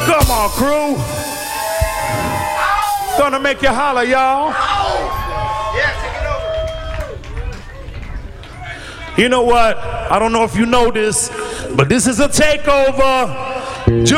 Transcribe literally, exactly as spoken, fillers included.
Come on, crew. Gonna make you holler, y'all. You know what? I don't know if you know this, but this is a takeover.